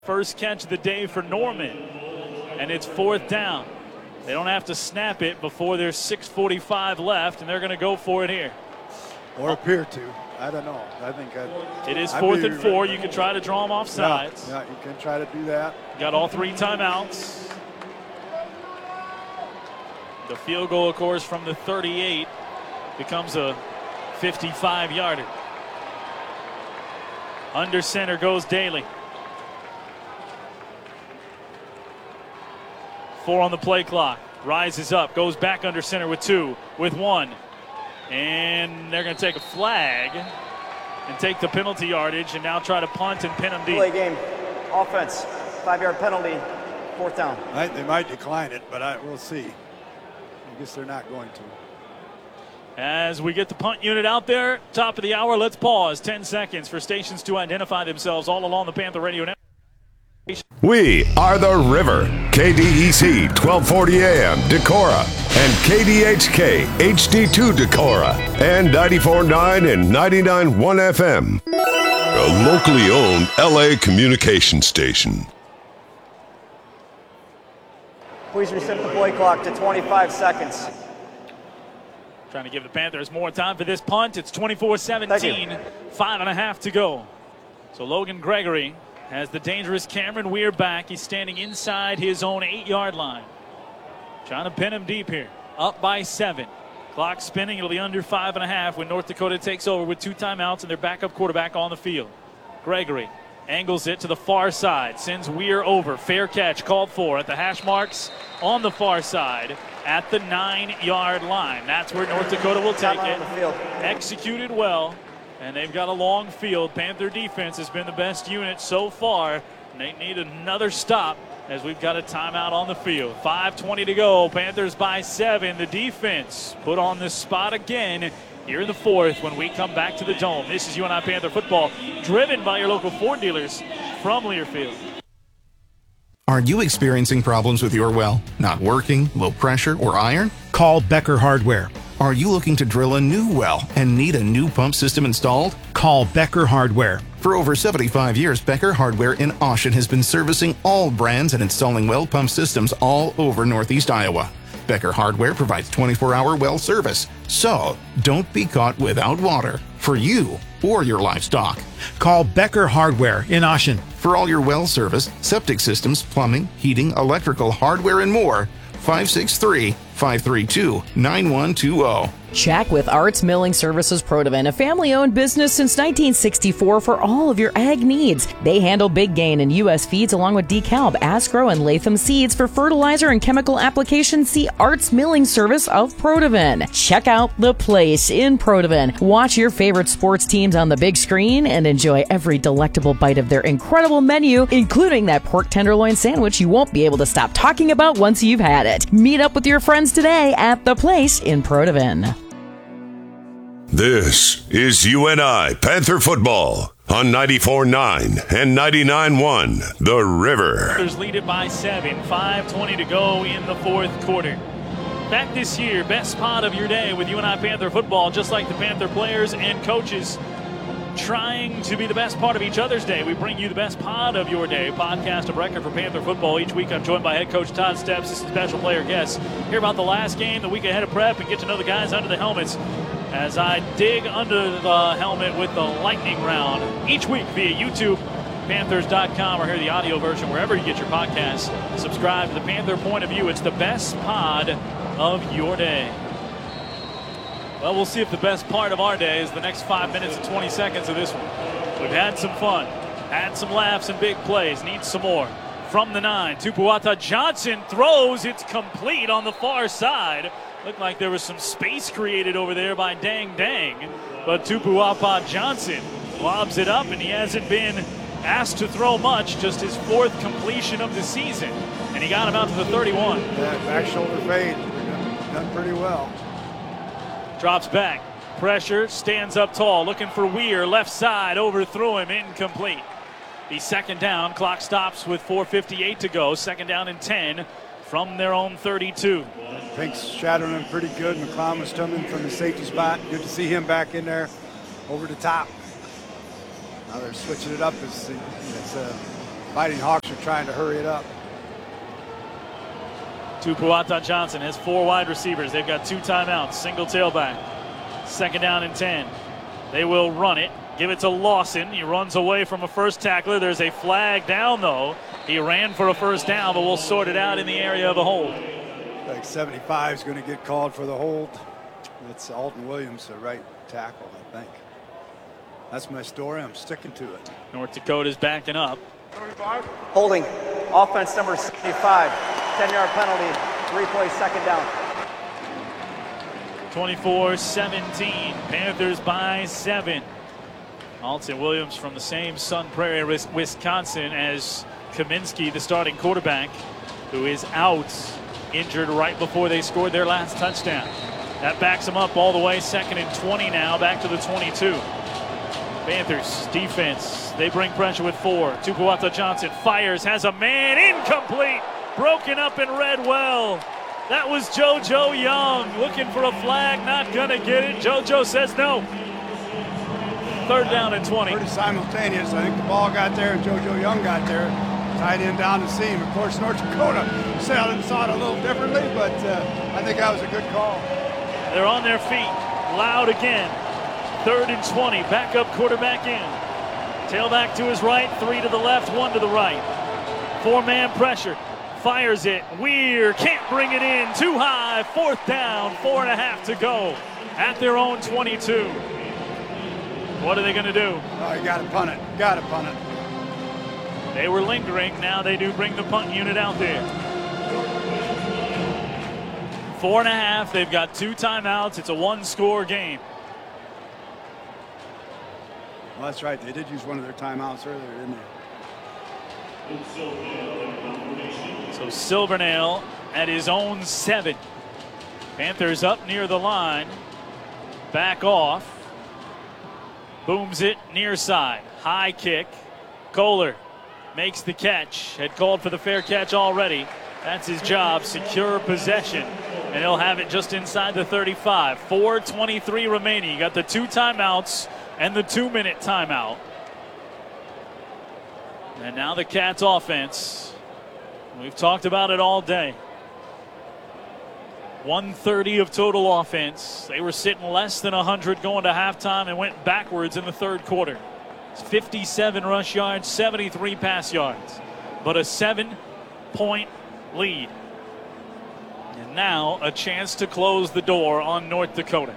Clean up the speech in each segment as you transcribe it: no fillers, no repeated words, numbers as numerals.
First catch of the day for Norman, and it's 4th down. They don't have to snap it before there's 6:45 left, and they're going to go for it here. Or appear to. I don't know. I think it is 4th and 4. You can try to draw them off sides. Yeah, you can try to do that. Got all 3 timeouts. The field goal, of course, from the 38 becomes a 55-yarder. Under center goes Daly. 4 on the play clock. Rises up, goes back under center with 2, with 1. And they're going to take a flag and take the penalty yardage and now try to punt and pin them deep. Play game. Offense. 5-yard penalty. 4th down. They might decline it, but we'll see. I guess they're not going to. As we get the punt unit out there, top of the hour, let's pause 10 seconds for stations to identify themselves all along the Panther Radio Network. We are the River, KDEC 1240 AM Decorah, and KDHK HD2 Decorah, and 94.9 and 99.1 FM. A locally owned LA communication station. Please reset the play clock to 25 seconds. Trying to give the Panthers more time for this punt. It's 24-17, 5.5 to go. So Logan Gregory has the dangerous Cameron Weir back. He's standing inside his own 8-yard line. Trying to pin him deep here. Up by 7. Clock spinning. It'll be under 5.5 when North Dakota takes over with 2 timeouts and their backup quarterback on the field. Gregory angles it to the far side. Sends Weir over. Fair catch called for at the hash marks on the far side at the 9-yard line. That's where North Dakota will take it. Executed well. And they've got a long field. Panther defense has been the best unit so far. And they need another stop as we've got a timeout on the field. 5:20 to go. Panthers by 7. The defense put on the spot again here in the 4th when we come back to the Dome. This is UNI Panther football, driven by your local Ford dealers from Learfield. Are you experiencing problems with your well? Not working, low pressure, or iron? Call Becker Hardware. Are you looking to drill a new well and need a new pump system installed? Call Becker Hardware. For over 75 years, Becker Hardware in Austin has been servicing all brands and installing well pump systems all over Northeast Iowa. Becker Hardware provides 24-hour well service, so don't be caught without water for you or your livestock. Call Becker Hardware in Austin. For all your well service, septic systems, plumbing, heating, electrical, hardware, and more, 563-532-9120. Check with Arts Milling Services Protivan, a family-owned business since 1964 for all of your ag needs. They handle Big Gain and U.S. feeds along with DeKalb, Asgrow, and Latham seeds for fertilizer and chemical applications. See Arts Milling Service of Protivan. Check out The Place in Protivan. Watch your favorite sports teams on the big screen and enjoy every delectable bite of their incredible menu, including that pork tenderloin sandwich you won't be able to stop talking about once you've had it. Meet up with your friends today at The Place in Protivan. This is UNI Panther football on 94.9 and 99.1 The River. Panthers lead it by 7. 5:20 to go in the 4th quarter. Back this year, best spot of your day with UNI Panther football, just like the Panther players and coaches trying to be the best part of each other's day. We bring you the best pod of your day, podcast of record for Panther football. Each week I'm joined by head coach Todd Steps. This is special player guests. Hear about the last game, the week ahead of prep, and get to know the guys under the helmets as I dig under the helmet with the lightning round each week via YouTube, Panthers.com, or hear the audio version wherever you get your podcasts. Subscribe to the Panther Point of View. It's the best pod of your day. Well, we'll see if the best part of our day is the next 5 minutes and 20 seconds of this one. We've had some fun, had some laughs and big plays. Need some more. From the 9, Tupuata Johnson throws. It's complete on the far side. Looked like there was some space created over there by Dang Dang. But Tupuapa Johnson lobs it up, and he hasn't been asked to throw much, just his 4th completion of the season. And he got him out to the 31. That back shoulder fade, done pretty well. Drops back, pressure, stands up tall, looking for Weir, left side, overthrew him, incomplete. The 2nd down, clock stops with 4:58 to go. 2nd down and 10 from their own 32. Pink's shadowing him pretty good. McCloud was coming from the safety spot. Good to see him back in there over the top. Now they're switching it up. It's Fighting Hawks are trying to hurry it up. Tupuola Johnson has 4 wide receivers. They've got 2 timeouts, single tailback. 2nd down and 10. They will run it. Give it to Lawson. He runs away from a first tackler. There's a flag down, though. He ran for a first down, but we'll sort it out in the area of a hold. Like 75 is going to get called for the hold. It's Alton Williams, the right tackle, I think. That's my story. I'm sticking to it. North Dakota's backing up. Holding. Offense number 75. 10-yard penalty. 3-play 2nd down. 24-17. Panthers by 7. Alton Williams from the same Sun Prairie, Wisconsin, as Kaminsky, the starting quarterback, who is out, injured right before they scored their last touchdown. That backs them up all the way. 2nd and 20 now, back to the 22. Panthers defense, they bring pressure with 4. Tupuola Johnson fires, has a man, incomplete, broken up and read well. That was JoJo Young looking for a flag, not gonna get it. JoJo says no. 3rd down and 20. Pretty simultaneous. I think the ball got there and JoJo Young got there. Tight end down the seam. Of course, North Dakota saw it a little differently, but I think that was a good call. They're on their feet. Loud again. 3rd and 20. Backup quarterback in. Tailback to his right, 3 to the left, 1 to the right. 4-man pressure. Fires it. Weir can't bring it in. Too high. 4th down. 4.5 to go at their own 22. What are they going to do? Oh, you got to punt it. Got to punt it. They were lingering. Now they do bring the punt unit out there. 4.5. They've got 2 timeouts. It's a 1-score game. Well, that's right. They did use one of their timeouts earlier, didn't they? So Silvernail at his own 7. Panthers up near the line. Back off. Booms it near side. High kick. Kohler makes the catch. Had called for the fair catch already. That's his job. Secure possession. And he'll have it just inside the 35. 4:23 remaining. You got the 2 timeouts and the 2-minute timeout. And now the Cats offense. We've talked about it all day. 130 of total offense. They were sitting less than 100 going to halftime and went backwards in the 3rd quarter. It's 57 rush yards, 73 pass yards, but a 7-point lead. And now a chance to close the door on North Dakota.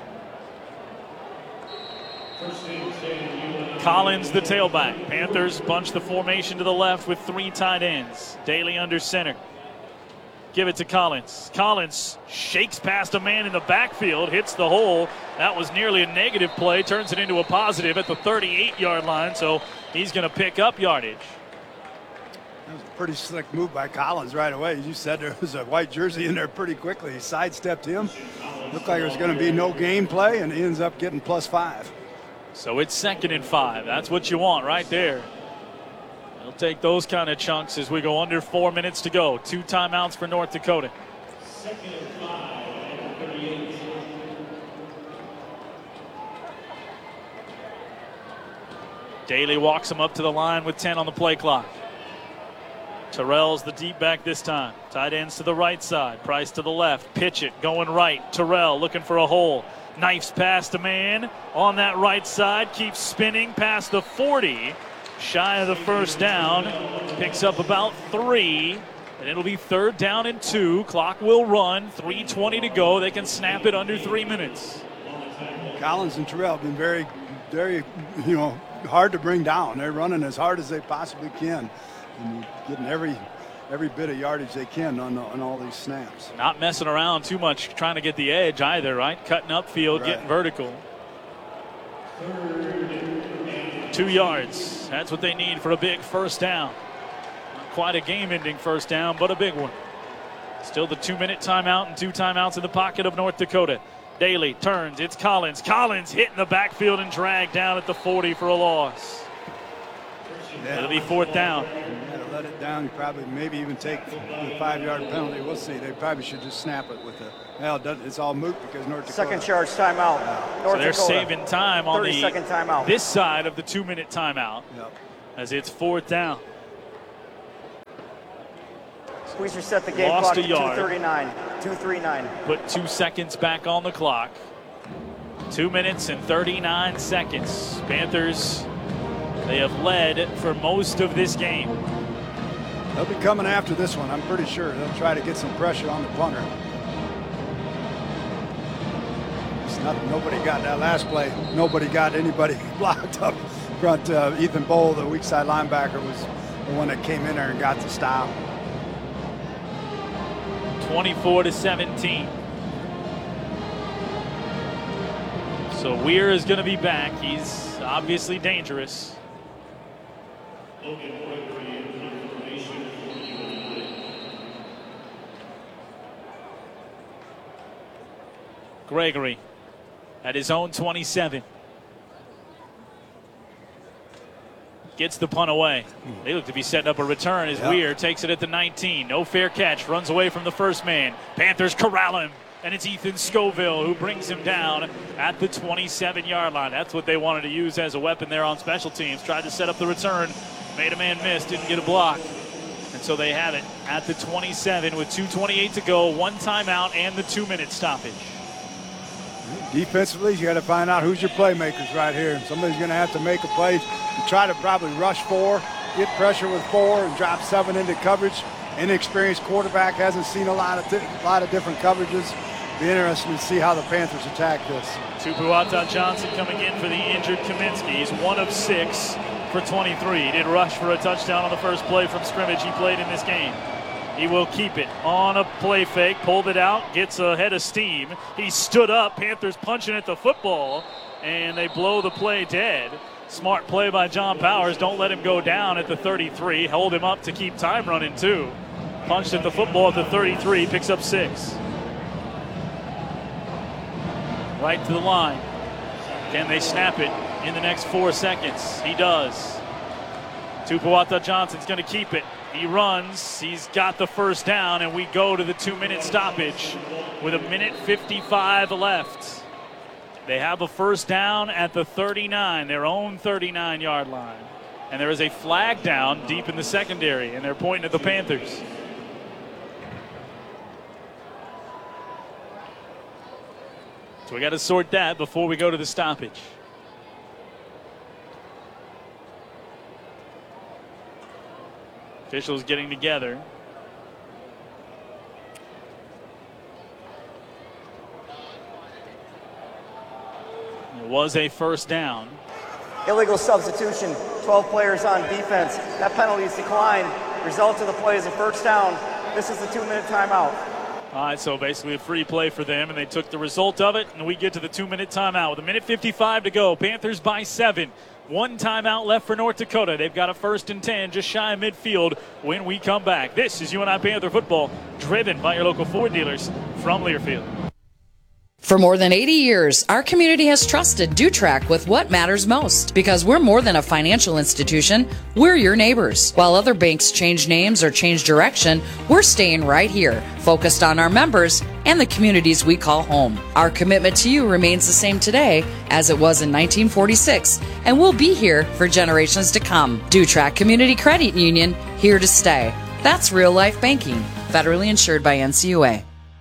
Collins, the tailback. Panthers bunch the formation to the left with 3 tight ends. Daly under center. Give it to Collins. Collins shakes past a man in the backfield, hits the hole. That was nearly a negative play, turns it into a positive at the 38-yard line, so he's going to pick up yardage. That was a pretty slick move by Collins right away. You said there was a white jersey in there pretty quickly. He sidestepped him. Looked like it was going to be no game play, and he ends up getting +5. So it's 2nd and 5. That's what you want right there. They'll take those kind of chunks as we go under 4 minutes to go. 2 timeouts for North Dakota. 2nd and 5, 38. Daly walks him up to the line with 10 on the play clock. Terrell's the deep back this time. Tight ends to the right side. Price to the left. Pitch it. Going right. Terrell looking for a hole. Knifes past a man on that right side. Keeps spinning past the 40. Shy of the first down. Picks up about 3. And it'll be 3rd down and 2. Clock will run. 3:20 to go. They can snap it under 3 minutes. Collins and Terrell have been very, very, hard to bring down. They're running as hard as they possibly can. And getting every bit of yardage they can on all these snaps. Not messing around too much trying to get the edge either, right? Cutting upfield, right. Getting vertical. 2 yards. That's what they need for a big first down. Not quite a game-ending first down, but a big one. Still the 2-minute timeout and 2 timeouts in the pocket of North Dakota. Daly turns. It's Collins. Collins hit in the backfield and dragged down at the 40 for a loss. Yeah. It'll be 4th down. Let it down. You probably maybe even take the 5-yard penalty. We'll see. They probably should just snap it with it's all moot because North Dakota. 2nd charge timeout. So they're saving time on 30-second timeout. This side of the 2-minute timeout. Yep. As it's 4th down. Please reset the game Lost clock a to yard. 2:39. Put 2 seconds back on the clock. 2 minutes and 39 seconds. Panthers, they have led for most of this game. They'll be coming after this one, I'm pretty sure. They'll try to get some pressure on the punter. It's nothing. Nobody got that last play. Nobody got anybody blocked up front. Ethan Bowl, the weak side linebacker, was the one that came in there and got the stop. 24-17. So Weir is going to be back. He's obviously dangerous. Gregory at his own 27. Gets the punt away. They look to be setting up a return as Weir takes it at the 19. No fair catch. Runs away from the first man. Panthers corral him. And it's Ethan Scoville who brings him down at the 27-yard line. That's what they wanted to use as a weapon there on special teams. Tried to set up the return. Made a man miss. Didn't get a block. And so they have it at the 27 with 2:28 to go. 1 timeout and the 2-minute stoppage. Defensively, you got to find out who's your playmakers right here. Somebody's going to have to make a play. You try to probably rush 4, get pressure with 4, and drop 7 into coverage. Inexperienced quarterback, hasn't seen a lot of different coverages. Be interesting to see how the Panthers attack this. Tupuata Johnson coming in for the injured Kaminsky. He's 1 of 6 for 23. He did rush for a touchdown on the first play from scrimmage he played in this game. He will keep it on a play fake, pulled it out, gets a head of steam. He stood up, Panthers punching at the football, and they blow the play dead. Smart play by John Powers. Don't let him go down at the 33. Hold him up to keep time running too. Punched at the football at the 33, picks up 6. Right to the line. Can they snap it in the next 4 seconds? He does. Tupuata Johnson's going to keep it. He runs, he's got the first down, and we go to the 2-minute stoppage with 1:55 left. They have a first down at the 39, their own 39-yard line. And there is a flag down deep in the secondary, and they're pointing at the Panthers. So we got to sort that before we go to the stoppage. Officials getting together. It was a first down. Illegal substitution, 12 players on defense. That penalty is declined. Result of the play is a first down. This is the 2-minute timeout. All right, so basically a free play for them, and they took the result of it, and we get to the 2-minute timeout with 1:55 to go. Panthers by 7. 1 timeout left for North Dakota. They've got a 1st and 10 just shy of midfield when we come back. This is UNI Panther football, driven by your local Ford dealers from Learfield. For more than 80 years, our community has trusted Dutrac with what matters most. Because we're more than a financial institution, we're your neighbors. While other banks change names or change direction, we're staying right here, focused on our members and the communities we call home. Our commitment to you remains the same today as it was in 1946, and we'll be here for generations to come. Dutrac Community Credit Union, here to stay. That's real life banking, federally insured by NCUA.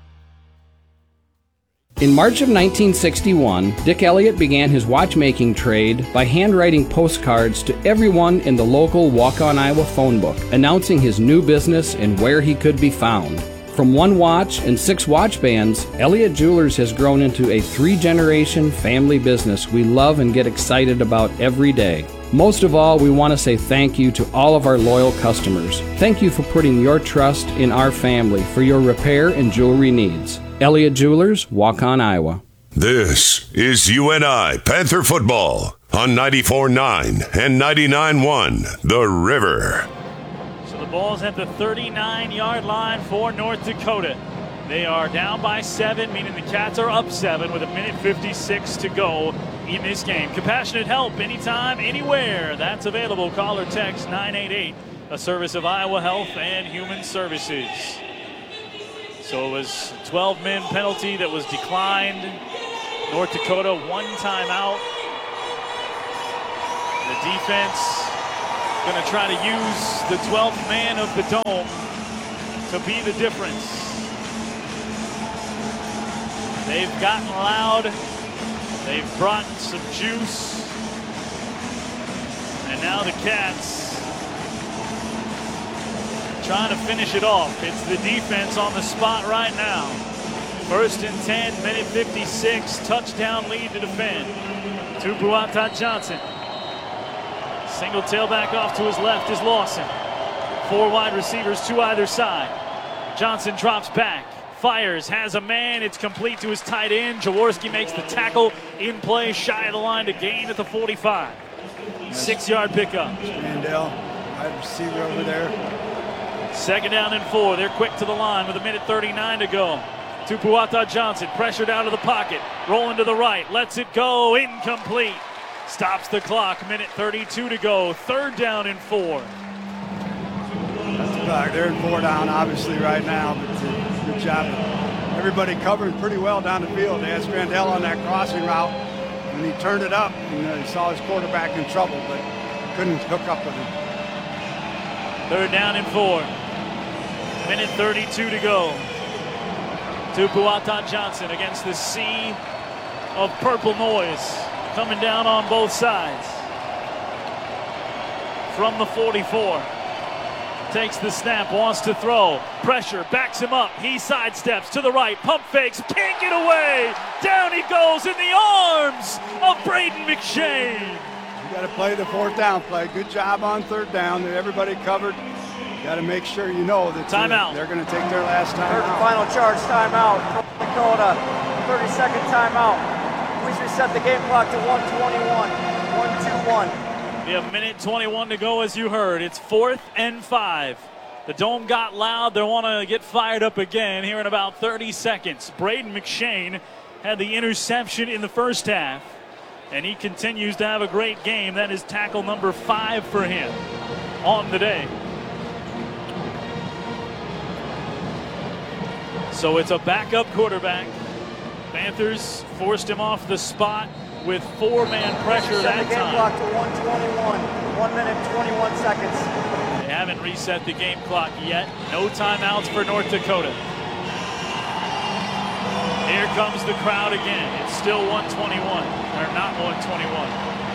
In March of 1961, Dick Elliott began his watchmaking trade by handwriting postcards to everyone in the local Waukon, Iowa phone book, announcing his new business and where he could be found. From 1 watch and 6 watch bands, Elliott Jewelers has grown into a 3-generation family business we love and get excited about every day. Most of all, we want to say thank you to all of our loyal customers. Thank you for putting your trust in our family for your repair and jewelry needs. Elliott Jewelers, Waukon, Iowa. This is UNI Panther football on 94.9 and 99.1 The River. So the ball's at the 39-yard line for North Dakota. They are down by 7, meaning the Cats are up 7 with 1:56 to go in this game. Compassionate help anytime, anywhere. That's available. Call or text 988, a service of Iowa Health and Human Services. So it was a 12-man penalty that was declined. North Dakota 1 timeout. The defense going to try to use the 12th man of the dome to be the difference. They've gotten loud. They've brought some juice. And now the Cats trying to finish it off. It's the defense on the spot right now. 1st and 10, minute 56, touchdown lead to defend. Tupuola Johnson. Single tailback off to his left is Lawson. 4 wide receivers, 2 either side. Johnson drops back, fires, has a man. It's complete to his tight end. Jaworski makes the tackle in play, shy of the line to gain at the 45. 6-yard pickup. Randall, wide receiver over there. 2nd down and 4. They're quick to the line with 1:39 to go. Tupuola Johnson pressured out of the pocket, rolling to the right, lets it go, incomplete. Stops the clock, 1:32 to go. 3rd down and 4. That's the clock. They're in 4 down, obviously, right now. But good job. Everybody covering pretty well down the field. They had Strandell on that crossing route, and he turned it up. And he saw his quarterback in trouble, but couldn't hook up with him. 3rd down and 4. 1:32 to go. Tupuola Johnson against the sea of purple noise coming down on both sides. From the 44. Takes the snap, wants to throw. Pressure, backs him up. He sidesteps to the right. Pump fakes, can't get away. Down he goes in the arms of Braden McShane. You got to play the 4th down play. Good job on 3rd down. Everybody covered. You got to make sure you know that they're going to take their last time out. Final charge timeout. North Dakota, 30-second timeout. Please reset the game clock to 1:21. 1:21. We have 1:21 to go, as you heard. It's 4th and 5. The Dome got loud. They want to get fired up again here in about 30 seconds. Braden McShane had the interception in the first half, and he continues to have a great game. That is tackle number 5 for him on the day. So it's a backup quarterback. Panthers forced him off the spot with 4-man pressure that time. The game clock to 1:21. 1:21. They haven't reset the game clock yet. No timeouts for North Dakota. Here comes the crowd again. It's still 1:21, or not 1:21.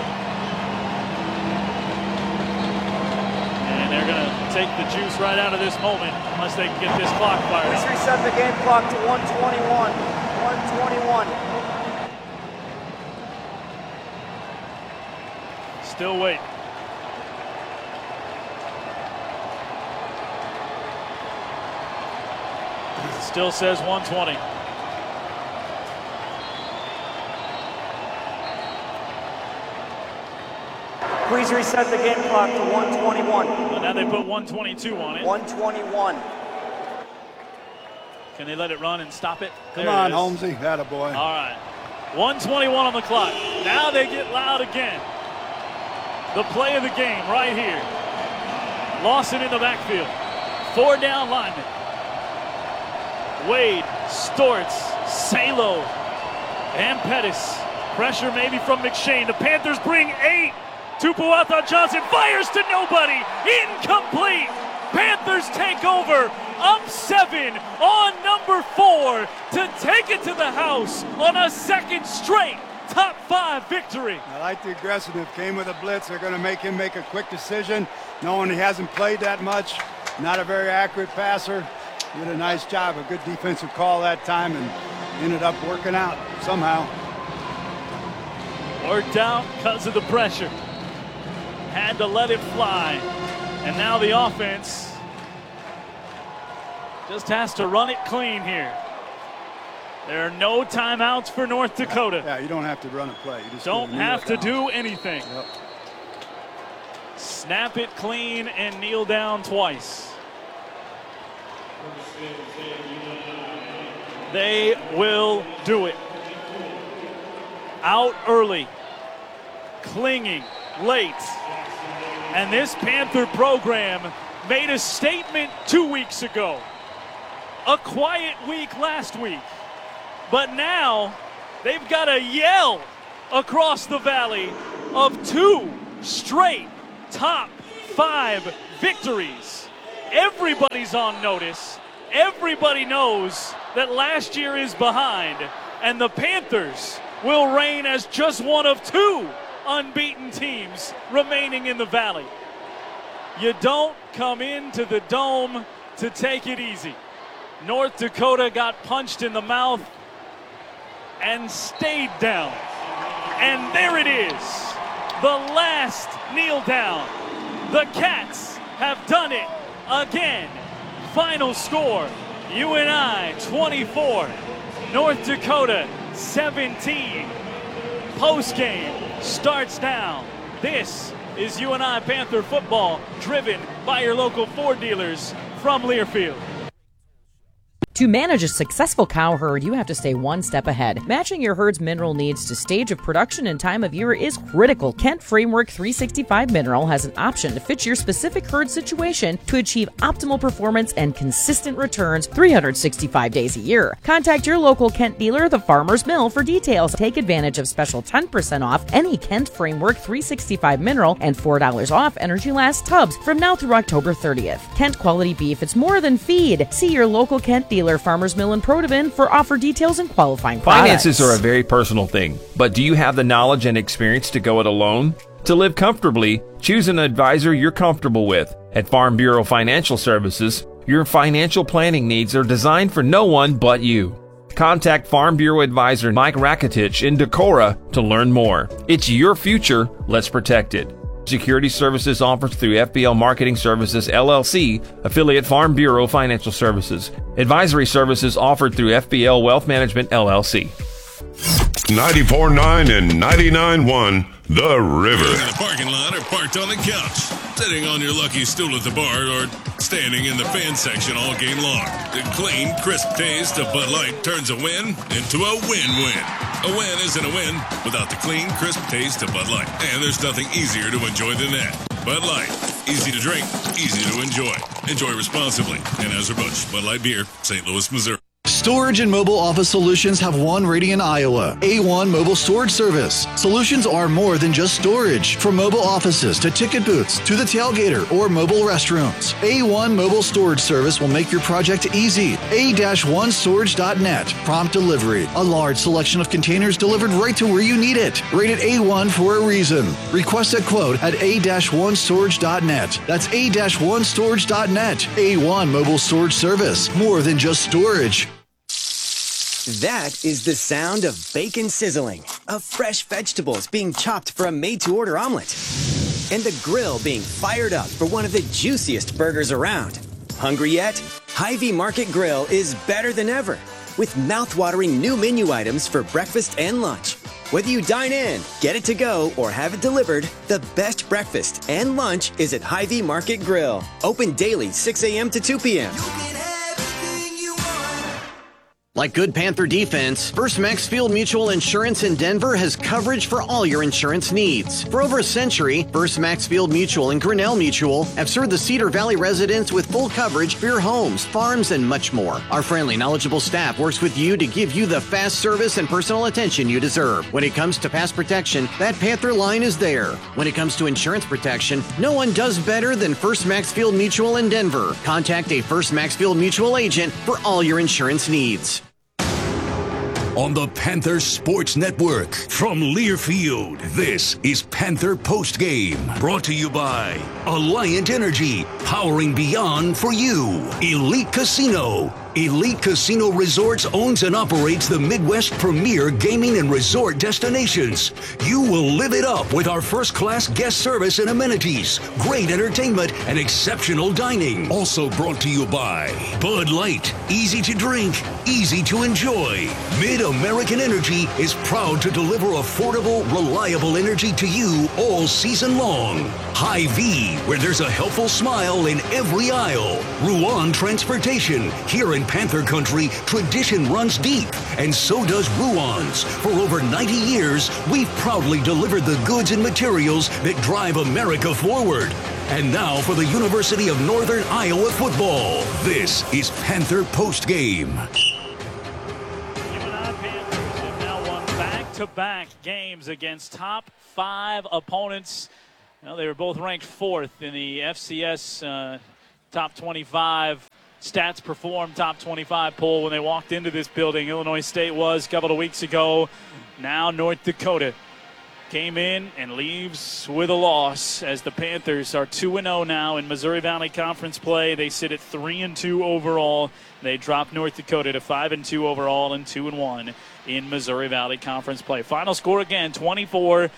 And they're going to take the juice right out of this moment unless they can get this clock fired. Please reset the game clock to 1:21. 1:21. Still waiting. Still says 1:20. Please reset the game clock to 1:21. Well, now they put 1:22 on it. 1:21. Can they let it run and stop it? Come on, Holmesy. Attaboy. All right. 1:21 on the clock. Now they get loud again. The play of the game right here. Lawson in the backfield. 4 down linemen. Wade, Storts, Salo, and Pettis. Pressure maybe from McShane. The Panthers bring 8. Tupuola Johnson fires to nobody. Incomplete. Panthers take over. Up 7 on number 4 to take it to the house on a 2nd straight top 5 victory. I like the aggressiveness. Came with a blitz. They're going to make him make a quick decision, knowing he hasn't played that much. Not a very accurate passer. Did a nice job. A good defensive call that time, and ended up working out somehow. Worked out because of the pressure. Had to let it fly. And now the offense just has to run it clean here. There are no timeouts for North Dakota. Yeah, you don't have to run a play. You just don't have to do anything. Yep. Snap it clean and kneel down twice. They will do it. Out early. Clinging late. And this Panther program made a statement 2 weeks ago. A quiet week last week. But now they've got to yell across the valley of 2 straight top 5 victories. Everybody's on notice. Everybody knows that last year is behind, and the Panthers will reign as just one of 2 unbeaten teams remaining in the Valley. You don't come into the Dome to take it easy. North Dakota got punched in the mouth and stayed down. And there it is, the last kneel down. The Cats have done it again. Final score, UNI 24, North Dakota 17. Postgame starts now. This is UNI Panther football, driven by your local Ford dealers from Learfield. To manage a successful cow herd, you have to stay one step ahead. Matching your herd's mineral needs to stage of production and time of year is critical. Kent Framework 365 Mineral has an option to fit your specific herd situation to achieve optimal performance and consistent returns 365 days a year. Contact your local Kent dealer, the Farmer's Mill, for details. Take advantage of special 10% off any Kent Framework 365 Mineral and $4 off Energy Last tubs from now through October 30th. Kent quality beef, it's more than feed. See your local Kent dealer, Farmers Mill in Protivin, for offer details and qualifying products. Finances are a very personal thing, but do you have the knowledge and experience to go it alone? To live comfortably, choose an advisor you're comfortable with. At Farm Bureau Financial Services, your financial planning needs are designed for no one but you. Contact Farm Bureau Advisor Mike Rakitich in Decorah to learn more. It's your future, let's protect it. Security services offered through FBL Marketing Services, LLC, affiliate Farm Bureau Financial Services. Advisory services offered through FBL Wealth Management, LLC. 94.9 and 99.1, The River. In the parking lot or parked on the couch, sitting on your lucky stool at the bar, or standing in the fan section all game long. The clean, crisp taste of Bud Light turns a win into a win-win. A win isn't a win without the clean, crisp taste of Bud Light. And there's nothing easier to enjoy than that. Bud Light. Easy to drink, easy to enjoy. Enjoy responsibly. Anheuser-Busch, Bud Light Beer, St. Louis, Missouri. Storage and mobile office solutions have one rating in Iowa. A1 Mobile Storage Service. Solutions are more than just storage. From mobile offices to ticket booths to the tailgater or mobile restrooms. A1 Mobile Storage Service will make your project easy. A-1storage.net. Prompt delivery. A large selection of containers delivered right to where you need it. Rated A1 for a reason. Request a quote at A-1storage.net. That's A-1storage.net. A1 Mobile Storage Service. More than just storage. That is the sound of bacon sizzling, of fresh vegetables being chopped for a made-to-order omelet, and the grill being fired up for one of the juiciest burgers around. Hungry yet? Hy-Vee Market Grill is better than ever, with mouth-watering new menu items for breakfast and lunch. Whether you dine in, get it to go, or have it delivered, the best breakfast and lunch is at Hy-Vee Market Grill. Open daily 6 a.m. to 2 p.m. Like good Panther defense, First Maxfield Mutual Insurance in Denver has coverage for all your insurance needs. For over a century, First Maxfield Mutual and Grinnell Mutual have served the Cedar Valley residents with full coverage for your homes, farms, and much more. Our friendly, knowledgeable staff works with you to give you the fast service and personal attention you deserve. When it comes to past protection, that Panther line is there. When it comes to insurance protection, no one does better than First Maxfield Mutual in Denver. Contact a First Maxfield Mutual agent for all your insurance needs. On the Panther Sports Network from Learfield, this is Panther Postgame, brought to you by Alliant Energy, powering beyond for you. Elite Casino. Elite Casino Resorts owns and operates the Midwest premier gaming and resort destinations. You will live it up with our first-class guest service and amenities, great entertainment, and exceptional dining. Also brought to you by Bud Light. Easy to drink, easy to enjoy. Mid-American Energy is proud to deliver affordable, reliable energy to you all season long. Hy-Vee, where there's a helpful smile in every aisle. Ruan Transportation, here in Panther Country, tradition runs deep, and so does Ruan's. For over 90 years, we've proudly delivered the goods and materials that drive America forward. And now for the University of Northern Iowa football, this is Panther Postgame. UNI Panthers have now won back-to-back games against top 5 opponents. Well, they were both ranked 4th in the FCS top 25 Stats Perform Top 25 poll when they walked into this building. Illinois State was a couple of weeks ago. Now North Dakota came in and leaves with a loss as the Panthers are 2-0 now in Missouri Valley Conference play. They sit at 3-2 overall. They drop North Dakota to 5-2 overall and 2-1 in Missouri Valley Conference play. Final score again, 24-17.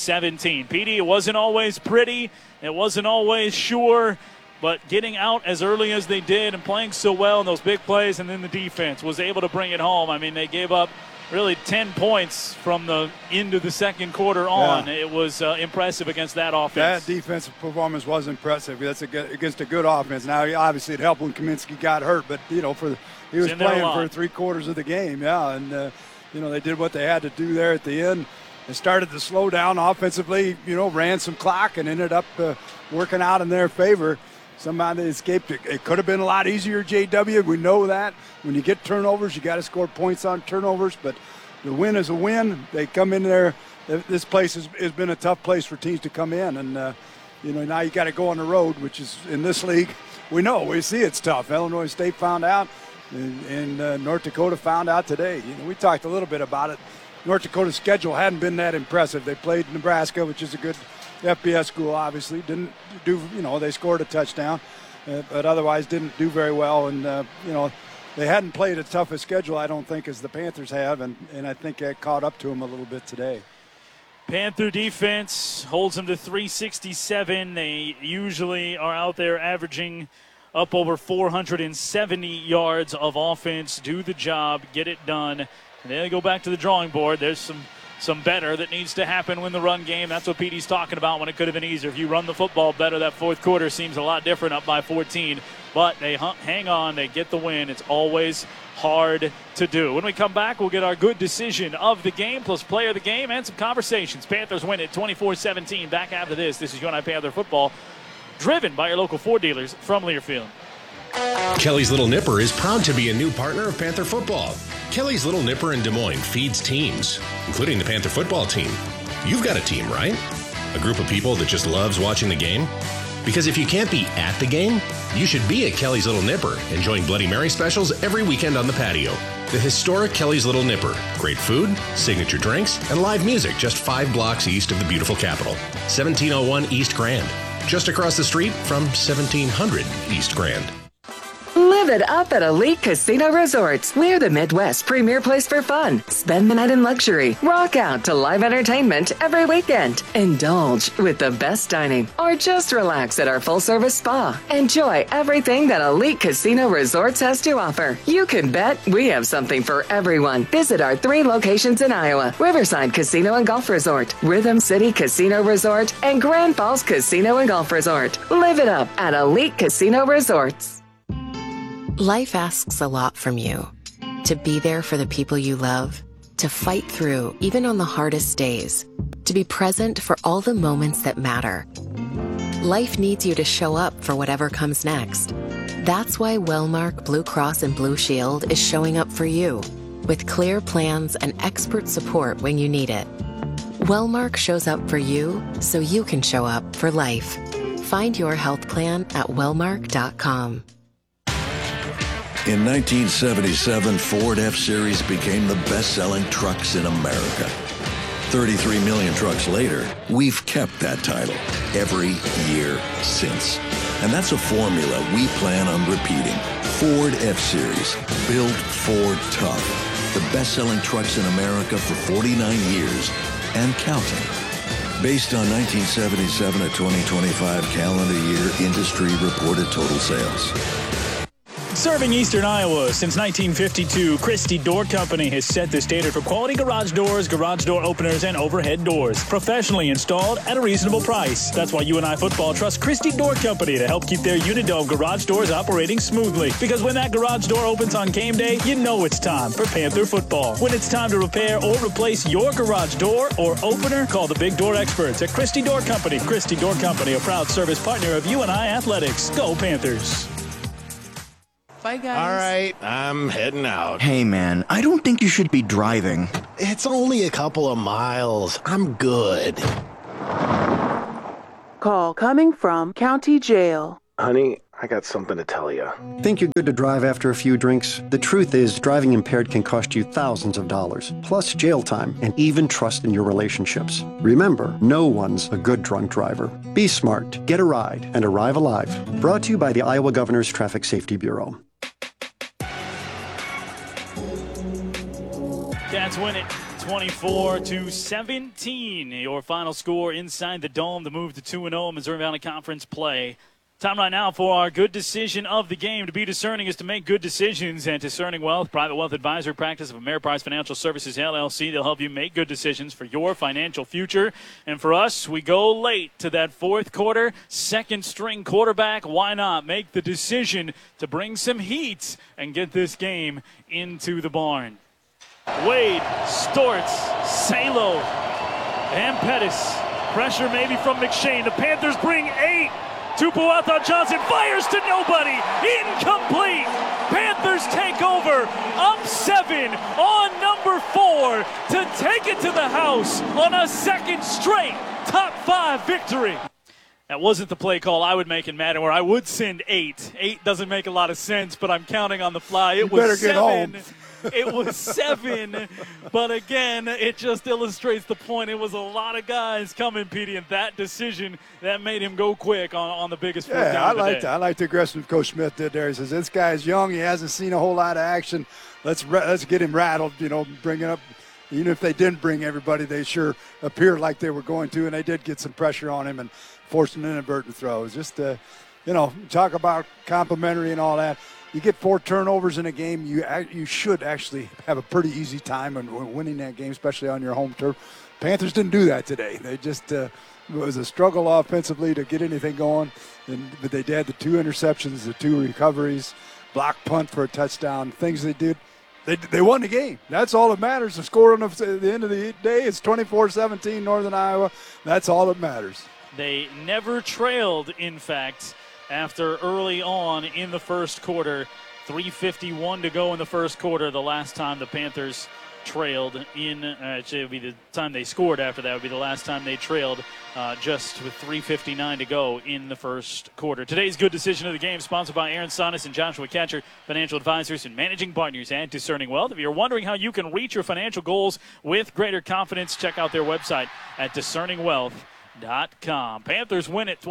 PD, it wasn't always pretty. It wasn't always sure. But getting out as early as they did and playing so well in those big plays, and then the defense was able to bring it home. I mean, they gave up really 10 points from the end of the second quarter on. Yeah. It was impressive against that offense. That defensive performance was impressive. That's against a good offense. Now, obviously, it helped when Kaminsky got hurt, but, he was playing for 3 quarters of the game, and, they did what they had to do there at the end. They started to slow down offensively, ran some clock and ended up working out in their favor. Somehow they escaped it. It could have been a lot easier, JW. We know that. When you get turnovers, you got to score points on turnovers. But the win is a win. They come in there. This place has been a tough place for teams to come in. And, now you got to go on the road, which is in this league. We see it's tough. Illinois State found out, and North Dakota found out today. We talked a little bit about it. North Dakota's schedule hadn't been that impressive. They played Nebraska, which is a good FBS school, obviously. Didn't do, they scored a touchdown, but otherwise didn't do very well. And, they hadn't played a tough a schedule, I don't think, as the Panthers have, and I think that caught up to them a little bit today. Panther defense holds them to 367. They usually are out there averaging up over 470 yards of offense. Do the job, get it done. And then they go back to the drawing board. There's some better that needs to happen when the run game. That's what PD's talking about when it could have been easier. If you run the football better, that fourth quarter seems a lot different up by 14. But they hang on. They get the win. It's always hard to do. When we come back, we'll get our good decision of the game, plus player of the game, and some conversations. Panthers win it 24-17. Back after this. This is UNI Panther Football, driven by your local Ford dealers from Learfield. Kelly's Little Nipper is proud to be a new partner of Panther Football. Kelly's Little Nipper in Des Moines feeds teams, including the Panther football team. You've got a team, right? A group of people that just loves watching the game? Because if you can't be at the game, you should be at Kelly's Little Nipper, enjoying Bloody Mary specials every weekend on the patio. The historic Kelly's Little Nipper. Great food, signature drinks, and live music just 5 blocks east of the beautiful capital. 1701 East Grand. Just across the street from 1700 East Grand. Live it up at Elite Casino Resorts. We're the Midwest's premier place for fun. Spend the night in luxury. Rock out to live entertainment every weekend. Indulge with the best dining. Or just relax at our full-service spa. Enjoy everything that Elite Casino Resorts has to offer. You can bet we have something for everyone. Visit our 3 locations in Iowa. Riverside Casino and Golf Resort, Rhythm City Casino Resort, and Grand Falls Casino and Golf Resort. Live it up at Elite Casino Resorts. Life asks a lot from you. To be there for the people you love, to fight through even on the hardest days, to be present for all the moments that matter. Life needs you to show up for whatever comes next. That's why Wellmark Blue Cross and Blue Shield is showing up for you, with clear plans and expert support when you need it. Wellmark shows up for you so you can show up for life. Find your health plan at wellmark.com. In 1977, Ford F-Series became the best-selling trucks in America. 33 million trucks later, we've kept that title every year since. And that's a formula we plan on repeating. Ford F-Series, built Ford tough. The best-selling trucks in America for 49 years and counting. Based on 1977 to 2025 calendar year industry-reported total sales. Serving Eastern Iowa since 1952, Christie Door Company has set the standard for quality garage doors, garage door openers, and overhead doors. Professionally installed at a reasonable price. That's why UNI Football trusts Christie Door Company to help keep their Unidome garage doors operating smoothly. Because when that garage door opens on game day, you know it's time for Panther Football. When it's time to repair or replace your garage door or opener, call the big door experts at Christie Door Company. Christie Door Company, a proud service partner of UNI Athletics. Go Panthers. Bye, guys. All right, I'm heading out. Hey, man, I don't think you should be driving. It's only a couple of miles. I'm good. Call coming from County Jail. Honey, I got something to tell you. Think you're good to drive after a few drinks? The truth is, driving impaired can cost you thousands of dollars, plus jail time and even trust in your relationships. Remember, no one's a good drunk driver. Be smart, get a ride, and arrive alive. Brought to you by the Iowa Governor's Traffic Safety Bureau. Cats win it 24-17. Your final score inside the Dome to move to 2-0 Missouri Valley Conference play. Time right now for our good decision of the game. To be discerning is to make good decisions, and Discerning Wealth, private wealth advisor practice of Ameriprise Financial Services, LLC. They'll help you make good decisions for your financial future. And for us, we go late to that fourth quarter. Second string quarterback, why not make the decision to bring some heat and get this game into the barn? Wade, Storts, Salo, and Pettis. Pressure maybe from McShane. The Panthers bring 8. Tupuatha Johnson fires to nobody. Incomplete. Panthers take over. Up 7 on number 4 to take it to the house on a second straight top 5 victory. That wasn't the play call I would make in Madden, where I would send 8. 8 doesn't make a lot of sense, but I'm counting on the fly. It was 7. It was 7, but again, it just illustrates the point. It was a lot of guys coming, Petey, and that decision that made him go quick on the biggest fourth down of the day. I like the aggression Coach Smith did there. He says, this guy's young. He hasn't seen a whole lot of action. Let's get him rattled, bring it up. Even if they didn't bring everybody, they sure appeared like they were going to, and they did get some pressure on him and forced an inadvertent throw. It's just, talk about complimentary and all that. You get 4 turnovers in a game, you should actually have a pretty easy time in winning that game, especially on your home turf. Panthers didn't do that today. They just it was a struggle offensively to get anything going, but they had the 2 interceptions, the 2 recoveries, block punt for a touchdown, things they did. They won the game. That's all that matters. The score at the end of the day is 24-17 Northern Iowa. That's all that matters. They never trailed, in fact, after early on in the first quarter. 3:51 to go in the first quarter. The last time the Panthers trailed actually it would be the time they scored after that. Would be the last time they trailed, just with 3:59 to go in the first quarter. Today's good decision of the game sponsored by Aaron Sonis and Joshua Catcher, financial advisors and managing partners at Discerning Wealth. If you're wondering how you can reach your financial goals with greater confidence, check out their website at discerningwealth.com. Panthers win it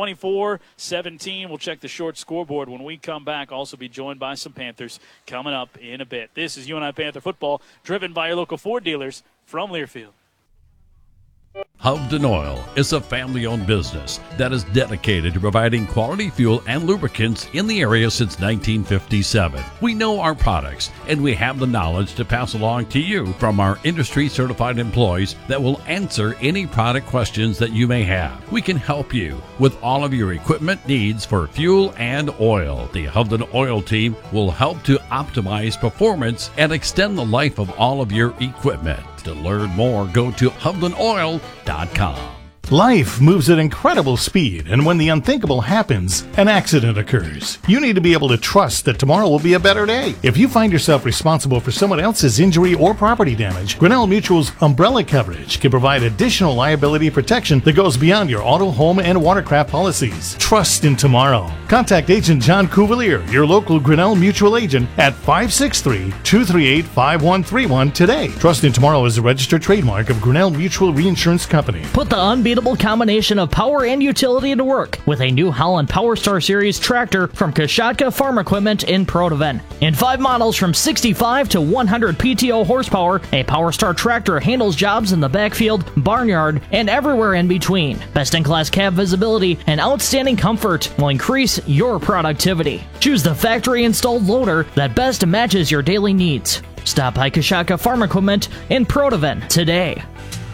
24-17. We'll check the short scoreboard when we come back. Also be joined by some Panthers coming up in a bit. This is UNI Panther football, driven by your local Ford dealers from Learfield. Hovden Oil is a family-owned business that is dedicated to providing quality fuel and lubricants in the area since 1957. We know our products, and we have the knowledge to pass along to you from our industry-certified employees that will answer any product questions that you may have. We can help you with all of your equipment needs for fuel and oil. The Hovden Oil team will help to optimize performance and extend the life of all of your equipment. To learn more, go to HovdenOil.com. Life moves at incredible speed, and when the unthinkable happens, an accident occurs. You need to be able to trust that tomorrow will be a better day. If you find yourself responsible for someone else's injury or property damage, Grinnell Mutual's umbrella coverage can provide additional liability protection that goes beyond your auto, home, and watercraft policies. Trust in tomorrow. Contact Agent John Cuvalier, your local Grinnell Mutual agent, at 563-238-5131 today. Trust in Tomorrow is a registered trademark of Grinnell Mutual Reinsurance Company. Put the unbeatable combination of power and utility to work with a New Holland PowerStar Series tractor from Kashatka Farm Equipment in Protoven. In 5 models from 65 to 100 PTO horsepower, a PowerStar tractor handles jobs in the backfield, barnyard, and everywhere in between. Best-in-class cab visibility and outstanding comfort will increase your productivity. Choose the factory-installed loader that best matches your daily needs. Stop by Kashatka Farm Equipment in Protoven today.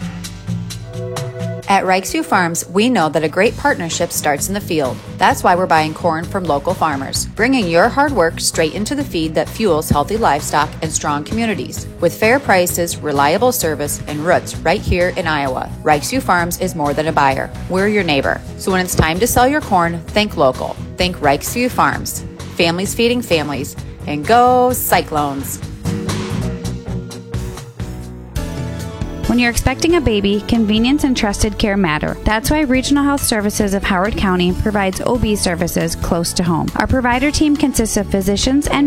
At Reichsview Farms, we know that a great partnership starts in the field. That's why we're buying corn from local farmers, bringing your hard work straight into the feed that fuels healthy livestock and strong communities. With fair prices, reliable service, and roots right here in Iowa, Reichsview Farms is more than a buyer. We're your neighbor. So when it's time to sell your corn, think local. Think Reichsview Farms. Families feeding families. And go Cyclones! When When you're expecting a baby, convenience and trusted care matter. That's why Regional Health Services of Howard County provides OB services close to home. Our provider team consists of physicians and